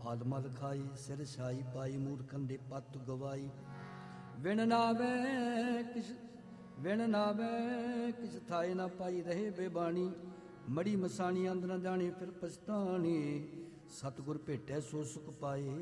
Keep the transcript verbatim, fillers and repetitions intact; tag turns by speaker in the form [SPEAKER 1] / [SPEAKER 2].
[SPEAKER 1] ਫਲ ਮਲ ਖਾਈ ਸਿਰ ਛਾਈ ਪਾਈ ਮੂਰਖਨ ਦੇ ਪੱਤ ਗਵਾਈ ਵਿਣ ਨਾਵੇ ਕਿਛ ਵਿਣ ਨਾਵੇ ਕਿਛ ਥਾਏ ਨਾ ਪਾਈ ਰਹੇ ਬੇਬਾਣੀ ਮੜੀ ਮਸਾਣੀ ਅੰਦਰ ਨਾ ਜਾਣੇ ਫਿਰ ਪਛਤਾਣੀ ਸਤਿਗੁਰ ਭੇਟੈ ਸੋ ਸੁਖ ਪਾਏ